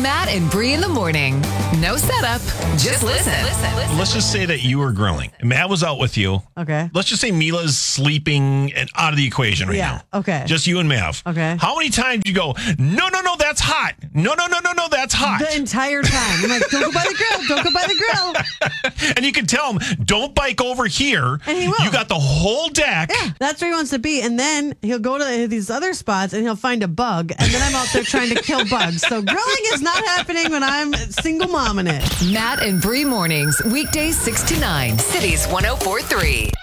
Matt and Bree in the morning. No setup. Just listen. Let's just say that you were grilling. Matt was out with you. Okay. Let's just say Mila's sleeping and out of the equation right now. Okay. Just you and Mav. Okay. How many times do you go, no, that's hot. No, that's hot. The entire time. I'm like, don't go by the grill. Don't go by the grill. And you can tell him, don't bike over here. And he will. You got the whole deck. Yeah, that's where he wants to be. And then he'll go to these other spots and he'll find a bug. And then I'm out there trying to kill bugs. So grilling is not happening when I'm single momming it. Matt and Bree mornings, weekdays 6 to 9, Cities 104.3.